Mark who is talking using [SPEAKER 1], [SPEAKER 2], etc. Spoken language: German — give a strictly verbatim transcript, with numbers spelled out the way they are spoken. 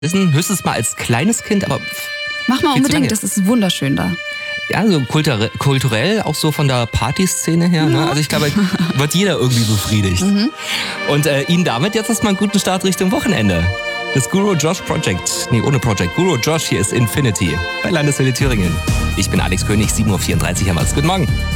[SPEAKER 1] Wissen, höchstens mal als kleines Kind, aber...
[SPEAKER 2] Mach mal unbedingt, das ist wunderschön da.
[SPEAKER 1] Ja, so kulturell, kulturell, auch so von der Partyszene her. Ne? Also ich glaube, wird jeder irgendwie befriedigt. Mhm. Und äh, Ihnen damit jetzt erstmal einen guten Start Richtung Wochenende. Das Guru Josh Project, nee, ohne Project, Guru Josh, hier ist Infinity bei Landeswelle Thüringen. Ich bin Alex König, sieben Uhr vierunddreißig am Abend. Guten Morgen.